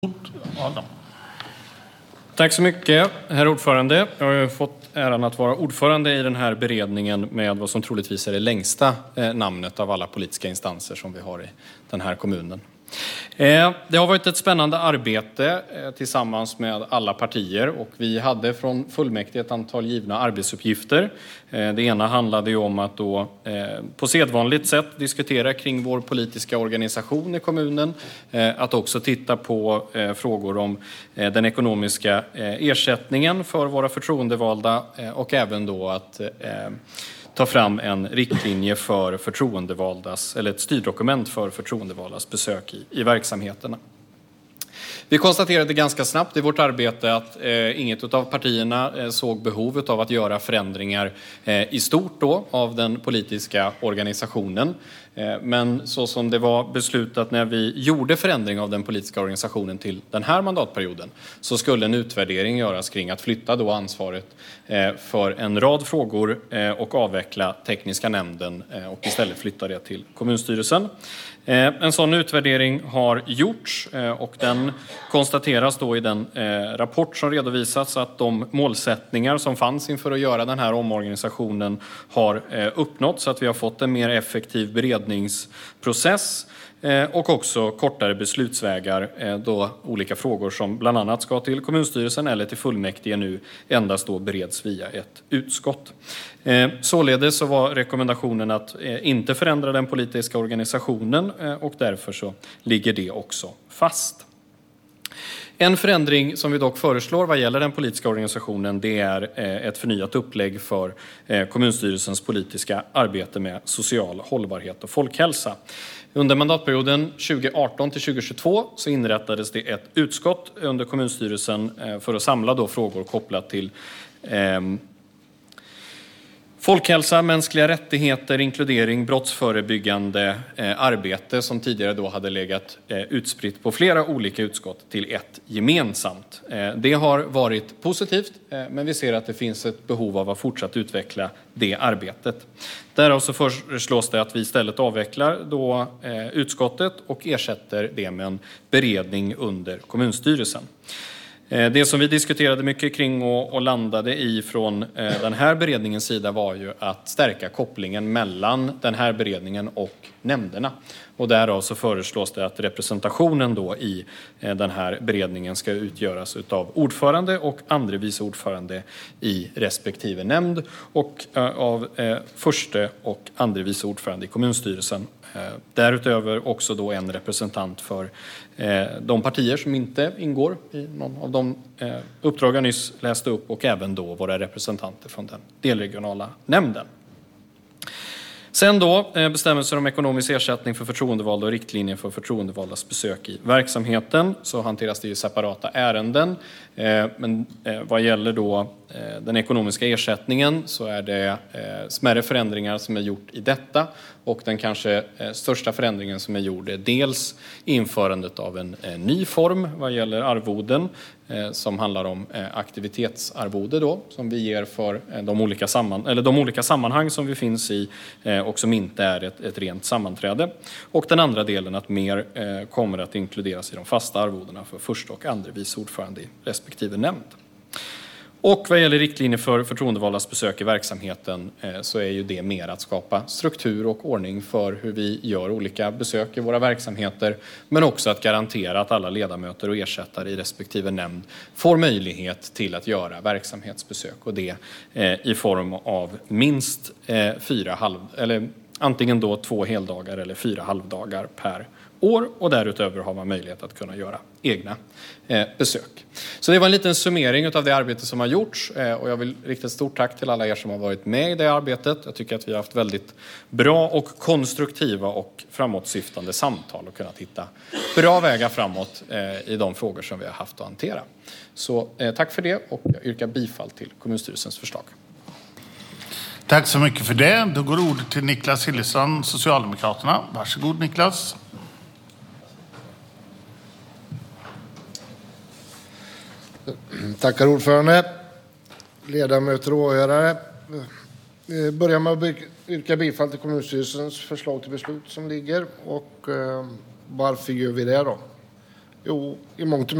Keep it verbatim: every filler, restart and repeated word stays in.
Adam. Tack så mycket, herr ordförande. Jag har fått äran att vara ordförande i den här beredningen med vad som troligtvis är det längsta namnet av alla politiska instanser som vi har i den här kommunen. Det har varit ett spännande arbete tillsammans med alla partier och vi hade från fullmäktige ett antal givna arbetsuppgifter. Det ena handlade ju om att då på sedvanligt sätt diskutera kring vår politiska organisation i kommunen. Att också titta på frågor om den ekonomiska ersättningen för våra förtroendevalda och även då att ta fram en riktlinje för förtroendevaldas, eller ett styrdokument för förtroendevaldas besök i, i verksamheterna. Vi konstaterade ganska snabbt i vårt arbete att eh, inget av partierna eh, såg behovet av att göra förändringar eh, i stort då av den politiska organisationen. Eh, men så som det var beslutat när vi gjorde förändring av den politiska organisationen till den här mandatperioden så skulle en utvärdering göras kring att flytta då ansvaret eh, för en rad frågor eh, och avveckla tekniska nämnden eh, och istället flytta det till kommunstyrelsen. En sån utvärdering har gjorts och den konstateras då i den rapport som redovisats att de målsättningar som fanns inför att göra den här omorganisationen har uppnåtts, så att vi har fått en mer effektiv beredningsprocess och också kortare beslutsvägar då olika frågor som bland annat ska till kommunstyrelsen eller till fullmäktige nu endast då bereds via ett utskott. Således så var rekommendationen att inte förändra den politiska organisationen och därför så ligger det också fast. En förändring som vi dock föreslår vad gäller den politiska organisationen, det är ett förnyat upplägg för kommunstyrelsens politiska arbete med social hållbarhet och folkhälsa. Under mandatperioden tjugo arton till tjugo tjugotvå så inrättades det ett utskott under kommunstyrelsen för att samla då frågor kopplat till eh, folkhälsa, mänskliga rättigheter, inkludering, brottsförebyggande eh, arbete som tidigare då hade legat eh, utspritt på flera olika utskott till ett gemensamt. Eh, det har varit positivt, eh, men vi ser att det finns ett behov av att fortsatt utveckla det arbetet. Därav så föreslås det att vi istället avvecklar då eh, utskottet och ersätter det med en beredning under kommunstyrelsen. Det som vi diskuterade mycket kring och, och landade i från eh, den här beredningens sida var ju att stärka kopplingen mellan den här beredningen och nämnderna. Och därav så föreslås det att representationen då i eh, den här beredningen ska utgöras av ordförande och andre vice ordförande i respektive nämnd och eh, av eh, förste och andre vice ordförande i kommunstyrelsen. Därutöver också då en representant för eh, de partier som inte ingår i någon av de eh, uppdrag jag nyss läste upp och även då våra representanter från den delregionala nämnden. Sen då eh, bestämmelser om ekonomisk ersättning för förtroendevalda och riktlinjer för förtroendevaldas besök i verksamheten, så hanteras det i separata ärenden. Eh, men eh, vad gäller då eh, den ekonomiska ersättningen så är det eh, smärre förändringar som är gjort i detta. Och den kanske eh, största förändringen som är gjord är dels införandet av en eh, ny form vad gäller arvoden eh, som handlar om eh, aktivitetsarvode då, som vi ger för eh, de, olika samman- eller de olika sammanhang som vi finns i eh, och som inte är ett, ett rent sammanträde. Och den andra delen att mer eh, kommer att inkluderas i de fasta arvodena för första och andra vice ordförande i respektive nämnd. Och vad gäller riktlinjer för förtroendevaldas besök i verksamheten eh, så är ju det mer att skapa struktur och ordning för hur vi gör olika besök i våra verksamheter, men också att garantera att alla ledamöter och ersättare i respektive nämnd får möjlighet till att göra verksamhetsbesök, och det eh, i form av minst eh, fyra halv, eller antingen då två heldagar eller fyra halvdagar per år, och därutöver har man möjlighet att kunna göra egna eh, besök. Så det var en liten summering av det arbete som har gjorts eh, och jag vill rikta ett stort tack till alla er som har varit med i det arbetet. Jag tycker att vi har haft väldigt bra och konstruktiva och framåtsyftande samtal och kunnat hitta bra vägar framåt eh, i de frågor som vi har haft att hantera. Så eh, tack för det, och jag yrkar bifall till kommunstyrelsens förslag. Tack så mycket för det. Då går ordet till Niklas Hillesson, Socialdemokraterna. Varsågod Niklas. Tackar ordförande, ledamöter och åhörare. Börjar med att yrka bifall till kommunstyrelsens förslag till beslut som ligger. Och varför gör vi det då? Jo, i mångt och